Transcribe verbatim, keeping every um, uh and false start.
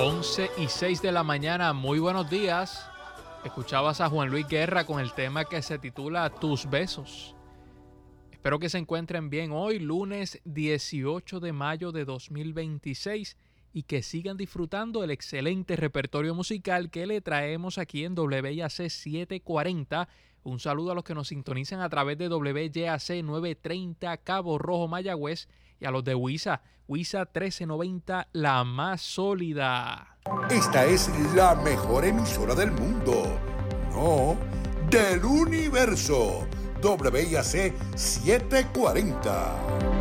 once y seis de la mañana, muy buenos días. Escuchabas a Juan Luis Guerra con el tema que se titula Tus Besos. Espero que se encuentren bien hoy, lunes dieciocho de mayo de dos mil veintiséis, y que sigan disfrutando el excelente repertorio musical que le traemos aquí en W Y A C setecientos cuarenta. Un saludo a los que nos sintonizan a través de W Y A C novecientos treinta Cabo Rojo, Mayagüez, y a los de WISA, WISA trece noventa, la más sólida. Esta es la mejor emisora del mundo. No, del universo. W Y A C setecientos cuarenta.